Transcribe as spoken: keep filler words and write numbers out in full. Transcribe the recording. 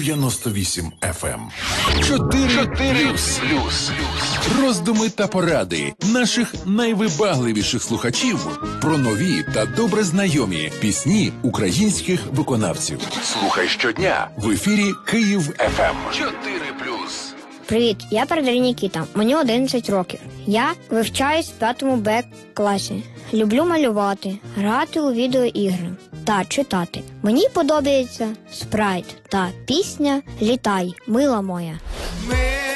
дев'яносто вісім еф ем. чотири плюс. Роздуми та поради наших найвибагливіших слухачів про нові та добре знайомі пісні українських виконавців. Слухай щодня в ефірі Київ еф ем. чотири плюс. Привіт, я Передарій Нікіта, мені одинадцять років. Я вивчаюсь в п'ятому Б класі. Люблю малювати, грати у відеоігри та читати. Мені подобається спрайт та пісня «Літай, мила моя».